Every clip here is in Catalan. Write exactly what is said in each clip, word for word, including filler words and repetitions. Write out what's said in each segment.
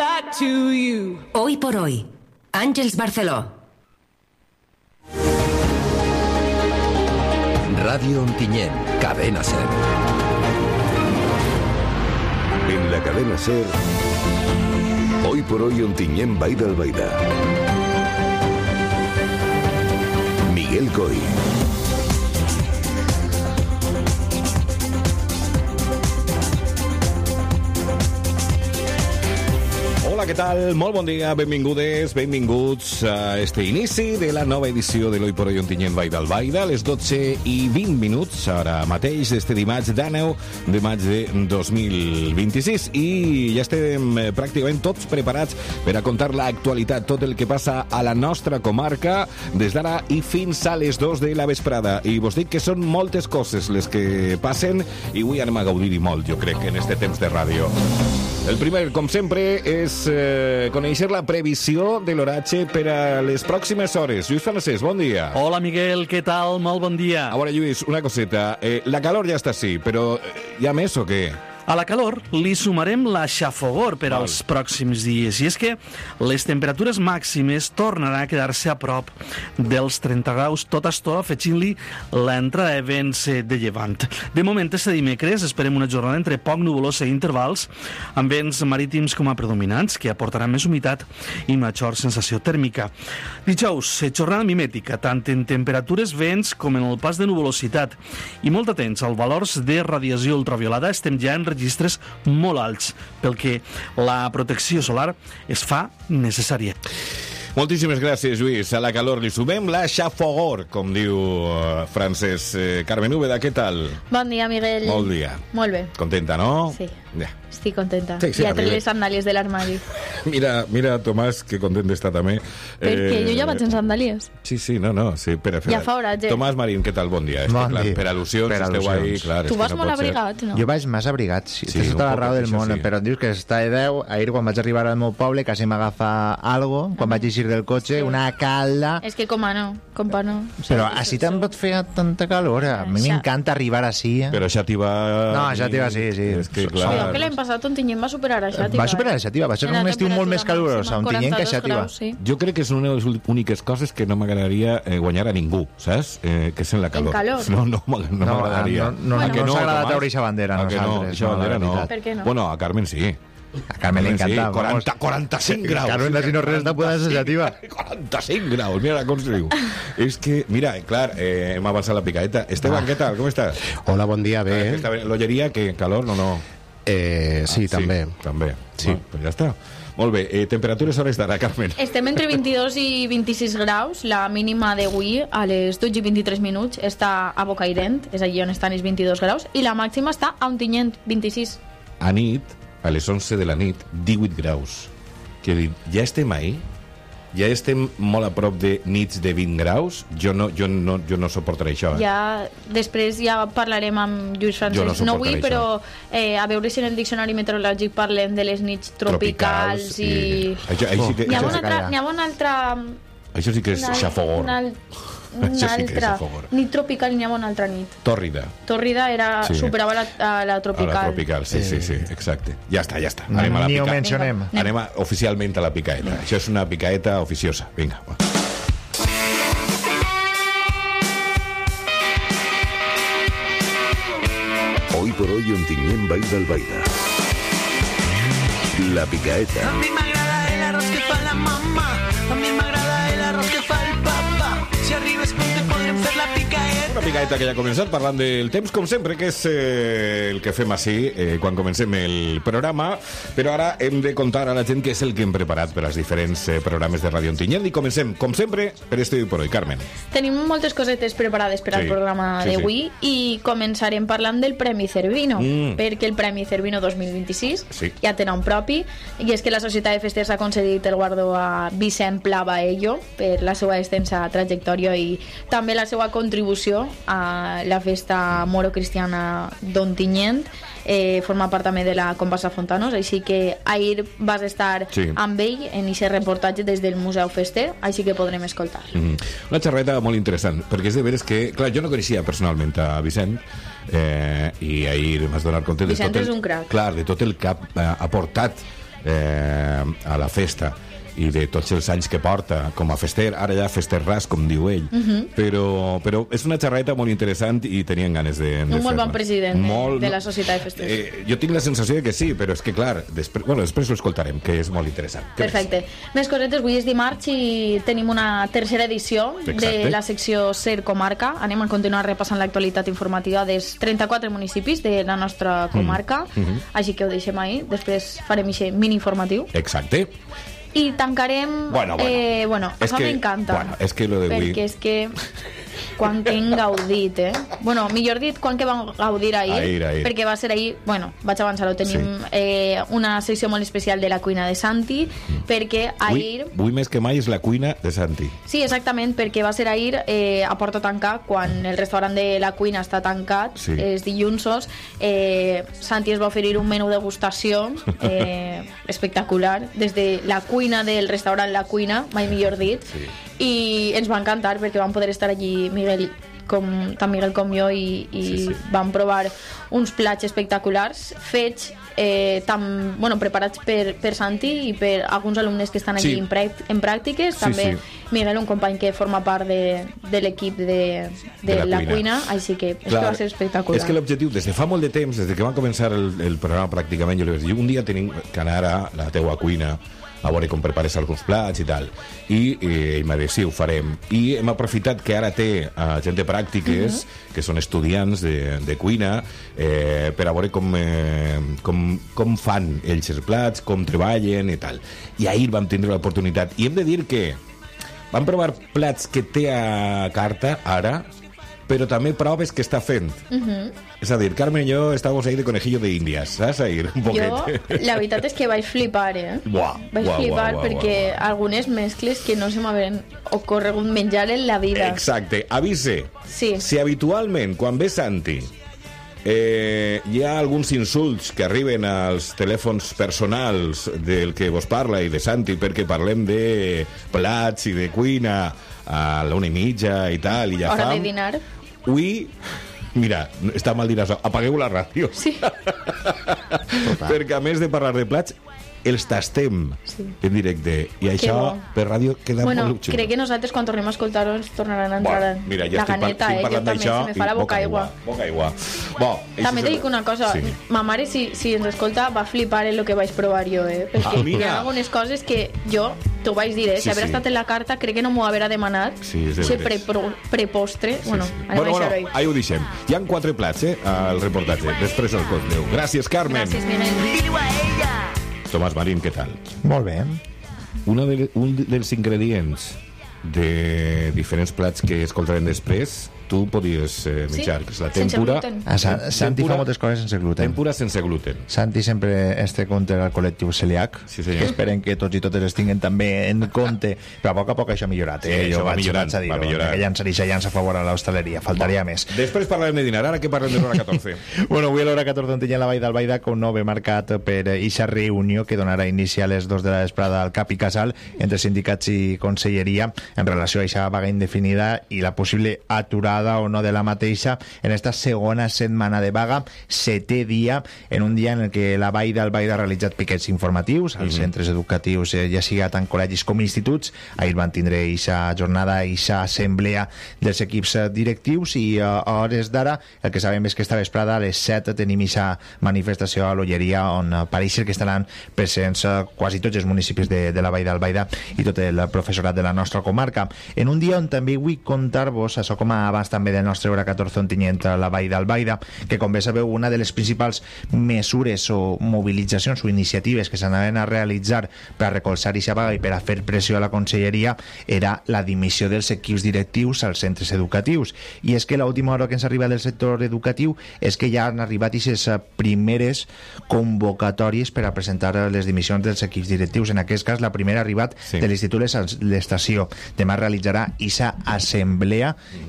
back to you. Hoy por hoy, Àngels Barceló. Radio Ontinyent, Cadena Ser. En la Cadena Ser, Hoy por Hoy Ontinyent Baida Albaida. Miguel Coy. Hola, què tal? Molt bon dia, benvingudes, benvinguts a este inici de la nova edició de l'Hoy por Hoy Ontinyent Baida Albaida, a les dotze i vint minuts, ara mateix, este dimarts dinou de maig de dos mil vint-i-sis, i ja estem pràcticament tots preparats per a contar l'actualitat, tot el que passa a la nostra comarca, des d'ara i fins a les dos de la vesprada. I vos dic que són moltes coses les que passen, i avui anem a gaudir-hi molt, jo crec, en este temps de ràdio. El primer, com sempre, és eh, conèixer la previsió de l'oratge per a les pròximes hores. Lluís Francesc, bon dia. Hola, Miguel, què tal? Molt bon dia. A veure, Lluís, una coseta. Eh, la calor ja està sí, però hi ha més o què? A la calor li sumarem la xafogor per als pròxims dies, i és que les temperatures màximes tornaran a quedar-se a prop dels trenta graus, tot això afegint-li l'entrada de vents de llevant. De moment, este dimecres esperem una jornada entre poc nuvolosa i intervals, amb vents marítims com a predominants, que aportaran més humitat i major sensació tèrmica. Dijous, jornada mimètica, tant en temperatures, vents, com en el pas de nuvolositat. I molt atents als valors de radiació ultraviolada, estem ja en registres molt alts, pel que la protecció solar es fa necessària. Moltíssimes gràcies, Lluís. A la calor li sumem la xafogor, com diu uh, Francesc. Eh, Carmen Úbeda, què tal? Bon dia, Miguel. Molt dia. Molt bé. Contenta, no? Sí. Ja. Estic contenta. Sí, sí, ja arriba. trec les sandàlies de l'armari. Mira, mira, Tomàs, que content està també. Perquè eh... jo ja vaig en sandàlies. Sí, sí, no, no, sí, per a fer... Ja fa horatge. Tomàs Marín, què tal? Bon dia. Bon clar, dia. per al·lusions, Per esteu al·lusions. ahí, clar. Tu és vas que no molt pot ser. abrigat, no? Jo vaig més abrigat, sí, Sí, tens un tota la poc, raó del això món, sí. però dius que està de deu. Ahir, quan vaig arribar al meu poble, quasi m'agafa algo, quan vaig eixir del cotxe, Sí. una calda... És que com a no, com pa no. Però Sí, així sí, te'n sí. pot fer tanta calor. A mi Xa. m'encanta arribar així. Però Xàtiva... No, Xàtiva sí, sí. És que, So- clar... Cuidao, que l'any passat Ontinyent va superar a Xàtiva. Va superar a Xàtiva, va ser un estiu molt més calorós a Ontinyent que a Xàtiva. Sí. Jo crec que és una de les úniques coses que no m'agradaria eh, guanyar a ningú, saps? Eh, que és en la calor. calor? No, no, m'ag- no, No, m'agradaria. no, no, A no que ens agrada Tomàs? treure eixa bandera a A que no, nosaltres, eixa no, la bandera no. veritat. Per què no? Bueno, a Carmen sí. A Carmen li encanta. Sí, quaranta, quaranta-cinc graus. Carmen, si no res de poder ser Xàtiva. quaranta-cinc graus, mira com se diu. És que, mira, clar, eh, hem avançat la picaeta. Esteban, Ah. què tal? Com estàs? Hola, bon dia, bé. Ah, està bé. L'olleria, que calor, no, no. Eh, sí, Ah, també. també. Sí. Ah, pues ja està. Molt bé, eh, temperatures hores d'ara, Carmen. Estem entre vint-i-dos i vint-i-sis graus. La mínima d'avui, a les dotze i vint-i-tres minuts, està a Bocairent, és allí on estan els vint-i-dos graus, i la màxima està a Ontinyent, vint-i-sis. A nit, a les onze de la nit, divuit graus. Que dit, ja estem ahí? Ja estem molt a prop de nits de vint graus? Jo no, jo no, jo no suportaré això. Eh? Ja, després ja parlarem amb Lluís Jo no Francesc. No, suportaré avui, però eh, a veure si en el diccionari meteorològic parlem de les nits tropicals, i... Això, això, sí que, N'hi ha això, una sí, altra... N'hi ha una altra... això sí que és una- xafogor. Una, al- una Això sí que és altra xafogor. nit tropical, n'hi ha una altra nit. Tòrrida. Tòrrida era, Sí. superava la, a la tropical. A la tropical, sí, sí, sí, exacte. Ja està, ja està. Anem a la Ni ho pica... mencionem. Anem a, oficialment a la picaeta. Això és una picaeta oficiosa. Vinga, va. Hoy por Hoy Ontinyent Baida Albaida. La picaeta. A mi m'agrada el arroz que fa la mamà, a mi m'agrada el arroz que fa el papà. Si arribes pronto podrem fer la picaeta. Una picaeta que ja ha començat parlant del temps, com sempre, que és eh, el que fem així eh, quan comencem el programa, però ara hem de contar a la gent què és el que hem preparat per als diferents eh, programes de Ràdio Ontinyent, i comencem, com sempre, per este Hoy por Hoy. Carmen. Tenim moltes cosetes preparades per al Sí, programa sí, d'avui, i començarem parlant del Premi Cervino, Mm. perquè el Premi Cervino dos mil vint-i-sis Sí. ja té nom propi, i és que la Societat de Festers ha concedit el guardó a Vicent Pla Baello per la seva extensa trajectòria i també la seva contribució a la festa moro-cristiana d'Ontinyent. Eh, forma part també de la Comparsa Fontanos, així que ahir vas estar Sí. amb ell en aquest reportatge des del Museu Fester, així que podrem escoltar. Mm. Una xerreta molt interessant, perquè és de veres que, clar, jo no coneixia personalment a Vicent, eh, i ahir m'has donat compte de Vicent tot el, és un crac. clar, de tot el que ha eh, aportat eh, a la festa i de tots els anys que porta com a fester, ara ja fester ras, com diu ell. Uh-huh. però, però és una xerreta molt interessant i tenien ganes de, de un molt bon president molt, de la Societat de Festers. Eh, jo tinc la sensació de que sí, però és que clar, després, bueno, després ho escoltarem, que és molt interessant. Què Perfecte. Més? Més cosetes, avui és dimarts i tenim una tercera edició Exacte. de la secció Ser Comarca. Anem a continuar repassant l'actualitat informativa dels trenta-quatre municipis de la nostra comarca, mm. uh-huh. així que ho deixem ahí, després farem aquest mini informatiu. Exacte. I tancarem... Bueno, bueno. Eh, bueno és això que, m'encanta. Bueno, és que lo de avui... Perquè és que... quan hem gaudit, eh? Bueno, millor dit, quan que vam gaudir ahir, ahir, ahir. perquè va ser ahir... Bueno, vaig avançar-ho. Tenim sí. eh, una secció molt especial de la cuina de Santi, mm. perquè ahir... Avui, avui més que mai és la cuina de Santi. Sí, exactament, perquè va ser ahir eh, a porta tancar, quan el restaurant de la cuina està tancat, sí. els dilluns, eh, Santi es va oferir un menú degustació eh, espectacular, des de la cuina del restaurant La Cuina, mai millor dit, sí. i ens va encantar perquè vam poder estar allí Miguel, com, tant Miguel com jo, i, i sí, sí. vam provar uns plats espectaculars fets eh, tan, bueno, preparats per, per Santi i per alguns alumnes que estan allí sí. en, pràct en pràctiques, sí, també sí. Miguel, un company que forma part de, de l'equip de, de, de la, la cuina. cuina, així que és Clar, que va ser espectacular. És que l'objectiu, des de fa molt de temps, des de que vam començar el, el programa pràcticament, jo li vaig dir, un dia tenim que anar a la teua cuina a veure com prepares alguns plats i tal. I eh, ell m'ha dit, sí, ho farem. I hem aprofitat que ara té uh, gent de pràctiques, uh-huh. que són estudiants de, de cuina, eh, per a veure com, eh, com, com fan ells els plats, com treballen i tal. I ahir vam tindre l'oportunitat. I hem de dir que vam provar plats que té a carta ara, però també proves que està fent. Uh-huh. És a dir, Carmen i jo estàvem ahí de conejillo de Indias, saps? Ahir, un poquet. Jo, la veritat és que vaig flipar, eh? Buah, vaig buah, flipar buah, buah, perquè buah, buah. algunes mescles que no se m'havien ocorregut menjar en la vida. Exacte. Avise. Sí. Si habitualment, quan ve Santi, eh, hi ha alguns insults que arriben als telèfons personals del que vos parla i de Santi perquè parlem de plats i de cuina a l'una i mitja i tal, i ja Hora fam. de dinar. Avui, mira, està mal dir això, apagueu la ràdio. Sí. Perquè a més de parlar de plats, els tastem sí. en directe. I això bo. per ràdio queda bueno, molt xulo. Crec que nosaltres quan tornem a escoltar-ho ens tornaran a entrar bueno, mira, ja la ganeta, eh? Jo també se me fa la boca aigua. Boca aigua. Bo, també t'he dit una cosa, sí. ma mare si, si ens escolta va flipar en el que vaig provar jo, eh? Perquè ah, hi ha algunes coses que jo t'ho vaig dir, eh? Si sí, haver sí. estat en la carta crec que no m'ho haver demanat. Sí, és de pre prepostre. Sí, bueno, sí. bueno, bueno, ahí ho deixem. Hi ha quatre plats, eh? Al reportatge. Després el conteu. Gràcies, Carmen. Gràcies, Miguel. Tomàs Marín, què tal? Molt bé. Una de, un dels ingredients de diferents plats que escoltarem després, tu podies eh, menjar, sí? que és la tempura. Ah, Sa Santi tempura, fa moltes coses sense gluten. Tempura sense gluten. Santi sempre este compte al col·lectiu celíac, sí, que esperen que tots i totes es tinguin també en compte, però a poc a poc això ha millorat. Eh? Sí, jo va vaig, millorant, vaig a dir-ho, va millorant. que ja ens deixa ja ens a favor a l'hostaleria, faltaria va. més. Després parlarem de dinar, ara que parlem de l'hora catorze. Bueno, avui a l'hora catorze en tenia la Vall d'Albaida com no ve marcat per eixa reunió que donarà inici a les dos de la vesprada al Cap i Casal entre sindicats i conselleria en relació a eixa vaga indefinida i la possible aturada o no de la mateixa en esta segona setmana de vaga, setè dia, en un dia en el que la Vall d'Albaida ha realitzat piquets informatius als mm -hmm. centres educatius, eh, ja siga tant col·legis com instituts. Ahir van tindre eixa jornada, eixa assemblea dels equips directius i a hores d'ara el que sabem és que esta vesprada a les set tenim eixa manifestació a l'Olleria on pareix que estaran presents quasi tots els municipis de, de la Vall d'Albaida i tot el professorat de la nostra comarca. En un dia on també vull contar-vos, això com a abans també del nostre hora catorze Ontinyent a la Vall d'Albaida, que com bé sabeu una de les principals mesures o mobilitzacions o iniciatives que s'anaven a realitzar per a recolzar aquesta vaga i per a fer pressió a la conselleria era la dimissió dels equips directius als centres educatius. I és que l'última hora que ens arriba del sector educatiu és que ja han arribat aquestes primeres convocatòries per a presentar les dimissions dels equips directius. En aquest cas la primera ha arribat sí. de l'Institut L'Estació. Demà realitzarà aquesta assemblea en la qual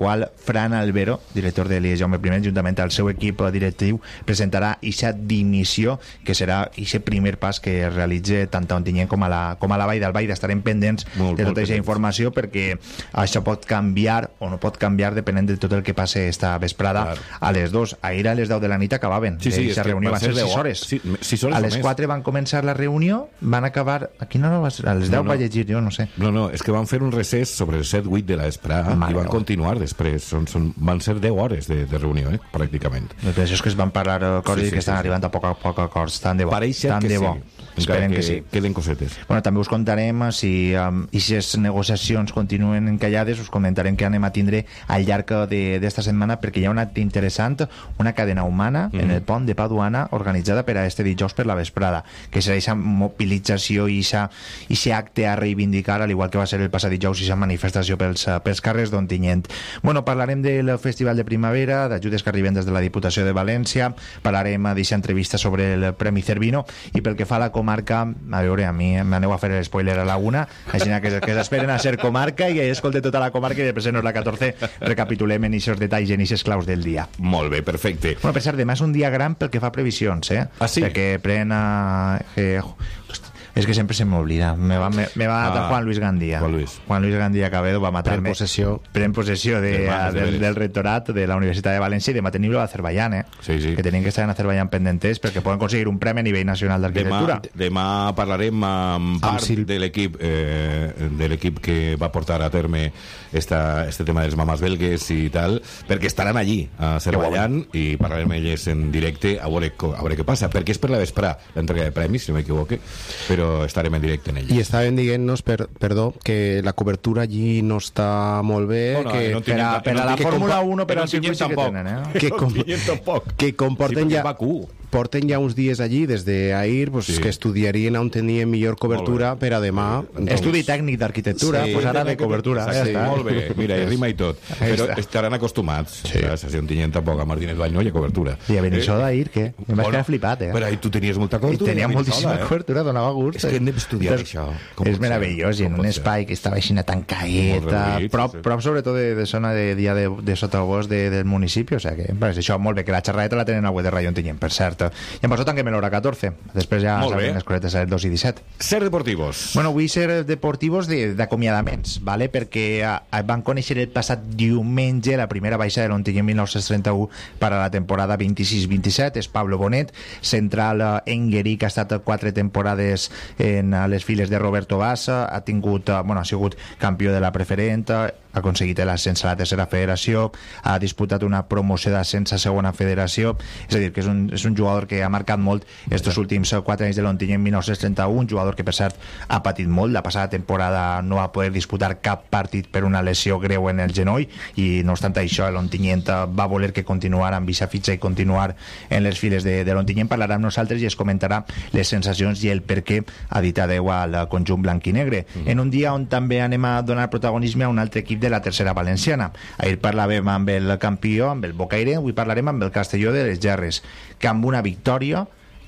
qual Fran Albero, director de l'I E Jaume I, juntament al seu equip directiu, presentarà ixa dimissió, que serà ixe primer pas que es realitze tant a Ontinyent com a la, com a la Vall d'Albaida. Estarem pendents molt, de tota aquesta informació, perquè això pot canviar o no pot canviar depenent de tot el que passe esta vesprada. Clar. A les dos. Ahir a les deu de la nit acabaven. Sí, sí, aquesta reunió van ser sis hores. Sí, sis hores a les quatre van començar la reunió, van acabar... A quina hora va ser? A les deu no, no. va llegir, jo no sé. No, no, és que van fer un recés sobre el set vuit de la vesprada i van continuar després. Són, són, van ser deu hores de, de reunió, eh, pràcticament. Per això és que es van parlar coses sí, sí, que estan sí, arribant sí. a poc a poc acords. Tant de bo. Pareix tant que de bo. sí. Esperem que, que sí. Queden cosetes. Bueno, també us contarem si um, aquestes negociacions continuen encallades, us comentarem que anem a tindre al llarg d'esta setmana, perquè hi ha un acte interessant, una cadena humana mm -hmm. en el pont de Paduana organitzada per a este dijous per la vesprada, que serà aquesta mobilització i aquest acte a reivindicar, al igual que va ser el passat dijous, aquesta manifestació pels, pels carrers d'Ontinyent. Bueno, parlarem del Festival de Primavera, d'ajudes que arriben des de la Diputació de València, parlarem d'aquesta entrevista sobre el Premi Cervino, i pel que fa a la comarca, a veure, a mi m'aneu a fer el spoiler a la una, així que, que s'esperen a ser comarca i escolte tota la comarca i després en la catorze recapitulem en aquests detalls i en aquestes claus del dia. Molt bé, perfecte. Bueno, per cert, demà és un dia gran pel que fa previsions, eh? Ah, sí? Perquè pren a... Eh, és que sempre se m'oblida. Me va, me, me va ah, Juan Luis Gandía. Juan Luis. Juan Luis Gandía Cabedo va matar-me. Pren possessió. Pren possessió de, de a, del, del rectorat de la Universitat de València i demà tenim l'Azerbaiyán, eh? Sí, sí. Que tenim que estar en Azerbaiyán pendentes perquè poden aconseguir un premi a nivell nacional d'arquitectura. Demà, demà parlarem amb part Sil... de l'equip eh, de l'equip que va portar a terme esta, este tema dels mamàs belgues i tal, perquè estaran allí a Azerbaiyán i parlarem amb elles en directe a veure, a veure què passa, perquè és per la vesprà l'entrega de premis, si no m'equivoque, però estarem en directe en ell. I estaven dient-nos, per, perdó, que la cobertura allí no està molt bé, no, no, que no per a, per a la Fórmula uno, per al circuit sí que tenen, eh? Que, com, que comporten sí, ja... porten ja uns dies allí des d'ahir pues, sí. que estudiarien on tenien millor cobertura per a demà. Doncs... Estudi tècnic d'arquitectura, sí, pues ara de cobertura. Ja sí, molt bé, mira, i rima i tot. Però estaran acostumats. Sí. O sigui, si on tenien tampoc a Martínez Vall no hi ha cobertura. I a Benissó d'ahir, què? Em vaig quedar flipat, eh? Però ahí tu tenies molta cobertura. I tenia moltíssima eh? cobertura, donava gust. És que hem d'estudiar això. És meravellós, i en un espai que estava així tancaeta, prop, prop sobretot de, de zona de dia de, de sotabosc de, del municipi, o sigui que, és això, molt bé, que la xerradeta la tenen a web de Ràdio Ontinyent, per cert. I em poso tanquem l'hora catorze, després ja saben les coletes a les dos i disset. Ser deportivos. Bueno, avui ser deportivos d'acomiadaments, vale? Perquè eh, van conèixer el passat diumenge la primera baixa de l'Ontinyent mil nou-cents trenta-u per a la temporada vint-i-sis vint-i-set, és Pablo Bonet, central eh, enguerí, que ha estat quatre temporades en eh, les files de Roberto Bassa, ha tingut, eh, bueno, ha sigut campió de la preferent, ha aconseguit l'ascens a la tercera federació, ha disputat una promoció d'ascens a segona federació, és a dir, que és un, és un jugador que ha marcat molt estos últims quatre anys de l'Ontinyent mil nou-cents trenta-u, un jugador que per cert ha patit molt, la passada temporada no va poder disputar cap partit per una lesió greu en el genoll i no obstant això l'Ontinyent va voler que continuara amb aquesta fitxa i continuar en les files de, de l'Ontinyent. Parlarà amb nosaltres i es comentarà les sensacions i el per què ha dit adeu al conjunt blanc i negre, mm. en un dia on també anem a donar protagonisme a un altre equip de la tercera valenciana. Ahir parlàvem amb el campió, amb el Bocaire, avui parlarem amb el Castelló de les Gerres, que amb una victòria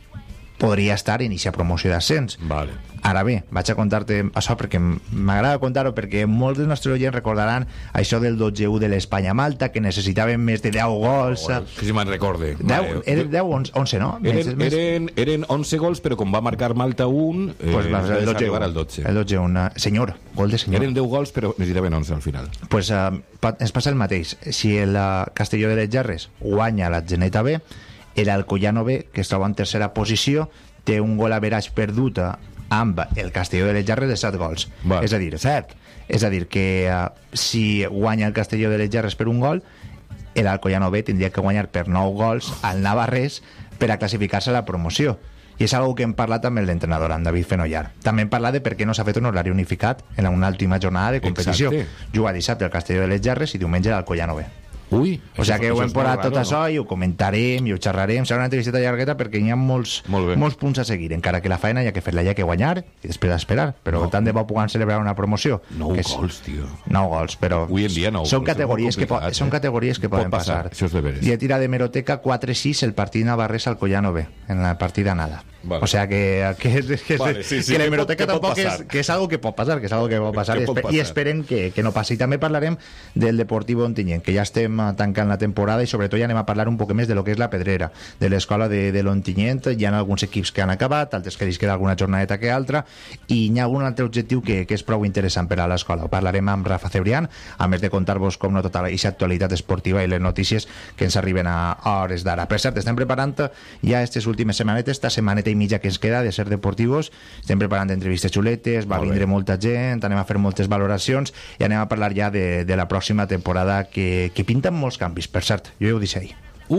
podria estar en aquesta promoció d'ascens. Vale. Ara bé, vaig a contar-te això perquè m'agrada contar-ho, perquè molts dels nostres oients recordaran això del dotze u de l'Espanya-Malta, que necessitaven més de deu gols. Oh, que si me'n recorde. deu, eren deu, onze, no? Eren, més, eren, eren onze gols, però com va marcar Malta un, eh, pues va, el dotze arribar al dotze. El dotze un. Senyor, gol de senyor. Eren deu gols, però necessitaven onze al final. Pues uh, ens passa el mateix. Si el uh, Castelló de les Gerres guanya la Geneta B, l'Alcoyano B, que es troba en tercera posició, té un gol average perdut amb el Castelló de les Gerres de set gols. Vale. És a dir, set. És a dir, que uh, si guanya el Castelló de les Gerres per un gol, l'Alcoyano B tindria que guanyar per nou gols al Navarrés per a classificar-se a la promoció. I és una que hem parlat amb l'entrenador, amb David Fenollar. També hem parlat de per què no s'ha fet un horari unificat en una última jornada de competició. Exacte. Juga dissabte el Castelló de les Gerres i diumenge l'Alcoyano B. Ui, o sigui que ho hem posat tot això, no? I ho comentarem i ho xerrarem, serà una entrevista llargueta perquè hi ha molts, Molt molts punts a seguir, encara que la feina hi ha que fer-la, hi ha que guanyar i després esperar, però no. Tant de bo puguem celebrar una promoció. Nou gols, tio. Nou gols, però avui en dia nou són gols, categories que, po eh? són categories que pot poden passar. passar. Això és de veres. I a tira de meroteca quatre sis el partit Navarrés al Collano B, en la partida nada. Vale. O sea que, que, que, Vale, sí, sí, que la que hemeroteca pot- que pot tampoc és, passar. que és algo que pot passar, que és algo que pot passar, Que i, pot espe passar. i esperem que, que no passi. També parlarem del Deportivo Ontinyent, que ja estem eh, tancant la temporada, i sobretot ja anem a parlar un poc més de lo que és la Pedrera, de l'escola de, de l'Ontinyent. Hi ha alguns equips que han acabat, altres que queda alguna jornadeta que altra, i hi ha algun altre objectiu que, que és prou interessant per a l'escola. Ho parlarem amb Rafa Cebrián, a més de contar-vos com no tota la actualitat esportiva i les notícies que ens arriben a, a hores d'ara. Per cert, estem preparant ja aquestes últimes setmanetes, esta setmaneta i mitja que ens queda de ser deportivos, estem preparant entrevistes xuletes, va Molt vindre bé. molta gent, anem a fer moltes valoracions i anem a parlar ja de, de la pròxima temporada que, que pinta molts canvis, per cert, jo ja ho dic ahir.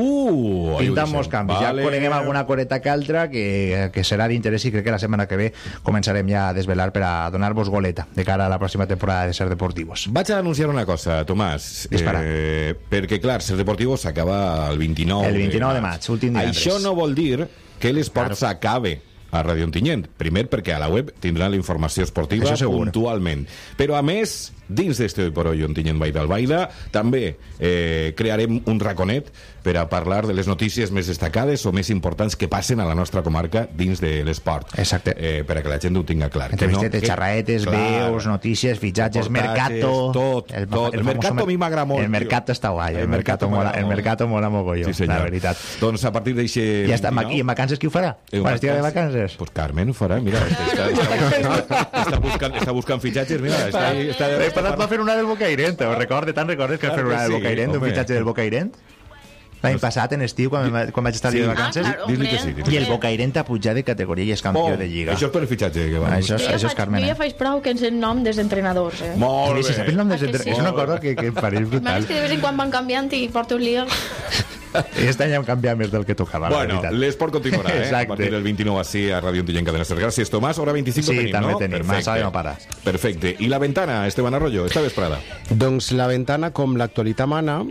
Uh, Pinta molts canvis, vale. ja coneguem alguna coreta que altra que, que serà d'interès, i crec que la setmana que ve començarem ja a desvelar per a donar-vos goleta de cara a la pròxima temporada de Ser Deportivos. Vaig a anunciar una cosa, Tomàs. Dispara. Eh, perquè, clar, Ser Deportivo s'acaba el vint-i-nou El vint-i-nou de maig, últim divendres. Això no vol dir que l'esport Claro. s'acabe a Radio Ontinyent. Primer, perquè a la web tindran la informació esportiva Això segur. puntualment. Però, a més, dins d'este Hoy por Hoy Ontinyent Baida al Baida, també eh, crearem un raconet per a parlar de les notícies més destacades o més importants que passen a la nostra comarca dins de l'esport. Exacte. Eh, per a que la gent ho tinga clar. Que Entrevistetes, que- xarraetes, Clar. veus, notícies, fitxatges, Reportatges, mercato... tot, tot. El famoso mercato mer- a mi m'agrada molt, El tio. mercato està guai, el, El mercato, mercato mola, m'agrada el molt. mercato mola mogolló, Sí, senyor. la veritat. Doncs a partir d'eixe... Ja està, vint-i-nou, i en vacances qui ho farà? en Quan estigui de vacances- vacances? Pues Carmen ho farà, mira, està, està, està, està, buscant, està buscant fitxatges, mira, està, ahí, està, He parlat va fer una del Bocairent, ho recordes, te'n recordes que va fer Clar que una del sí, Bocairent, un home. fitxatge del Bocairent? L'any passat, en estiu, quan, quan vaig estar Sí. de Ah, vacances, claro. Dis-li que sí. hombre. dis-li i el que sí. Bocairent ha pujat de categoria i és campió Oh, de Lliga. això és per el fitxatge que van. Això és- Jo ja això és faig- Carmen, Jo eh? ja faig prou que ens en nom dels entrenadors, eh? Molt Sí, sí, sap el nom dels Ah, que entre- sí? És una cosa que, que em pareix Més brutal. que de vez en quan van canviant i porto un lío. Aquest any hem canviat més del que tocava, la Bueno, veritat. l'esport continuarà, eh? Exacte. A partir del vint-i-nou així a Radio Ontinyent Cadena Ser. Gràcies, Tomàs. Hora vint-i-cinc Sí, tenim, també no? tenim. Perfecte. Massa no para. Perfecte. I la ventana, Esteban Arroyo, esta vesprada. Doncs la ventana, com l'actualitat mana,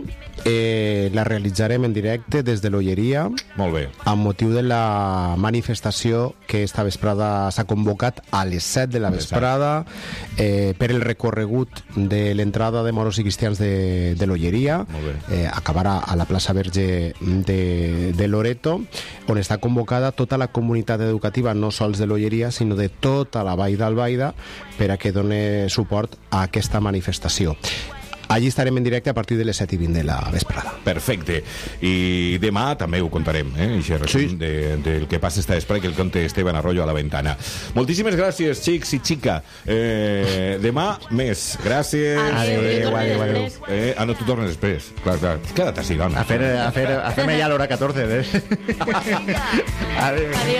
eh, la realitzarem en directe des de l'Olleria Molt bé. amb motiu de la manifestació que esta vesprada s'ha convocat a les set de la vesprada eh, per el recorregut de l'entrada de moros i cristians de, de l'Olleria. Molt bé. Eh, acabarà a la plaça Verge de, de Loreto, on està convocada tota la comunitat educativa, no sols de l'Olleria, sinó de tota la Vall d'Albaida, per a que done suport a aquesta manifestació. Allí estarem en directe a partir de les set i vint de la vesprada. Perfecte. I demà també ho contarem, eh? Eixe resum Sí. de, del que passa esta vespre, que el conte Esteban Arroyo a la ventana. Moltíssimes gràcies, xics i xica. Eh, demà més. Gràcies. Adéu, jo torno adéu, adéu. després. Eh, ah, no, tu tornes després. Clar, clar. Queda't així, dona. A fer, a fer, a fer-me ja l'hora catorze, eh? Adéu. Adiós.